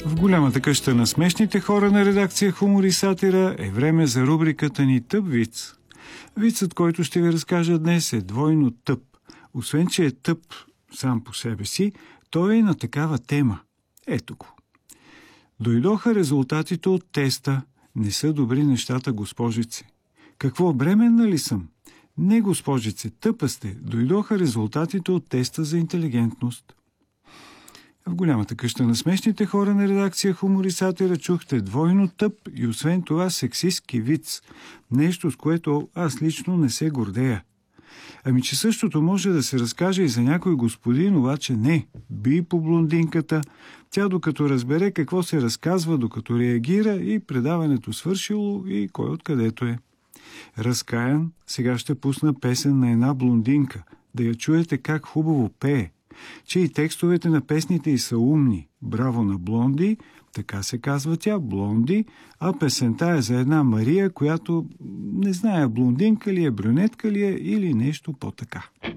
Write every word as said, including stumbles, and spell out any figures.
В голямата къща на смешните хора на редакция Хумор и сатира е време за рубриката ни Тъп виц. Вицът, който ще ви разкажа днес, е двойно тъп. Освен, че е тъп сам по себе си, той е на такава тема. Ето го. Дойдоха резултатите от теста. Не са добри нещата, госпожице. Какво, бременна ли съм? Не, госпожице, тъпа сте. Дойдоха резултатите от теста за интелигентност. В голямата къща на смешните хора на редакция Хумор и сатира чухте двойно тъп и освен това сексистки виц. Нещо, с което аз лично не се гордея. Ами, че същото може да се разкаже и за някой господин, обаче не. Би по блондинката. Тя докато разбере какво се разказва, докато реагира и предаването свършило и кой откъдето е. Разкаян, сега ще пусна песен на една блондинка, да я чуете как хубаво пее. Че и текстовете на песните й са умни. Браво на Блонди, така се казва тя, Блонди, а песента е за една Мария, която не знае блондинка ли е, брюнетка ли е или нещо по-така.